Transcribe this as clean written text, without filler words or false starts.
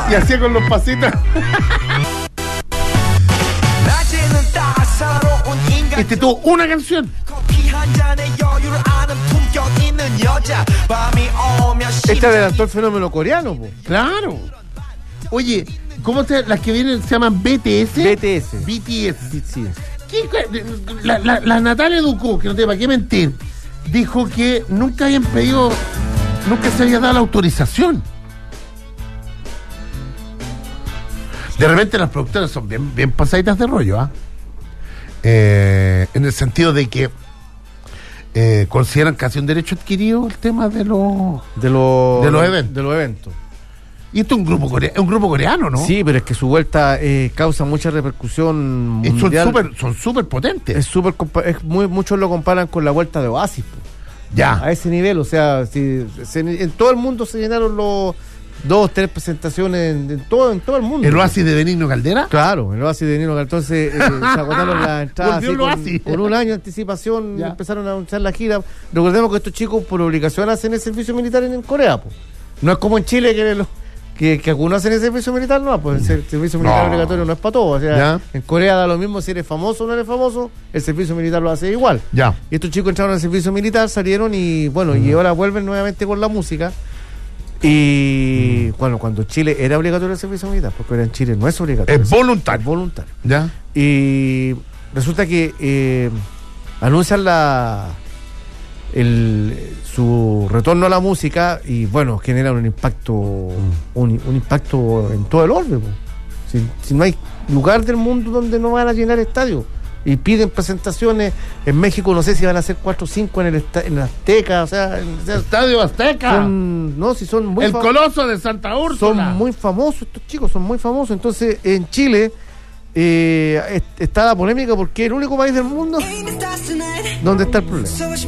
Y hacía con los pasitos. Este tuvo una canción. Este adelantó el fenómeno coreano, po. Claro. Oye, ¿cómo las que vienen se llaman BTS? BTS. La Natalia Ducó, que no te para qué mentir, dijo que nunca habían pedido, nunca se había dado la autorización. De repente las productoras son bien pasaditas de rollo, ¿ah? En el sentido de que consideran casi un derecho adquirido el tema de los eventos. Y esto es un grupo coreano, ¿no? Sí, pero es que su vuelta causa mucha repercusión mundial. Son súper potentes. Muchos lo comparan con la vuelta de Oasis, po. Ya. A ese nivel, o sea, en todo el mundo se llenaron los 2-3 presentaciones en todo el mundo. ¿El Oasis de Benigno Caldera? Claro, el Oasis de Benigno Caldera. Entonces se agotaron las entradas con un año de anticipación. Ya. Empezaron a anunciar la gira. Recordemos que estos chicos por obligación hacen el servicio militar en Corea, pues. No es como en Chile que algunos hacen el servicio militar, no, pues el servicio militar obligatorio no es para todos. O sea, ¿ya? En Corea da lo mismo si eres famoso o no eres famoso, el servicio militar lo hace igual. Ya. Y estos chicos entraron al servicio militar, salieron y bueno, y ahora vuelven nuevamente con la música. Y bueno, cuando Chile era obligatorio el servicio militar, porque ahora en Chile no es obligatorio. Es voluntario. Es voluntario. Ya. Y resulta que anuncian su retorno a la música y bueno, generan un impacto un impacto en todo el orden. Si no hay lugar del mundo donde no van a llenar estadios. Y piden presentaciones en México, no sé si van a hacer 4 o 5 en el Azteca, o sea, Estadio Azteca. Son muy el Coloso de Santa Úrsula. Son muy famosos estos chicos, son muy famosos. Entonces, en Chile está la polémica porque es el único país del mundo donde está el problema.